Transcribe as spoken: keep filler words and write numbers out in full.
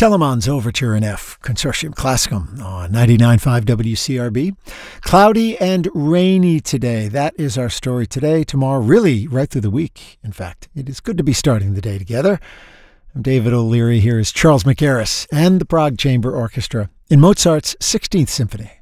Telemann's Overture in F, Consortium Classicum on ninety-nine point five W C R B. Cloudy and rainy today. That is our story today, tomorrow, really right through the week, in fact. It is good to be starting the day together. I'm David O'Leary. Here is Charles McGarris and the Prague Chamber Orchestra in Mozart's sixteenth Symphony.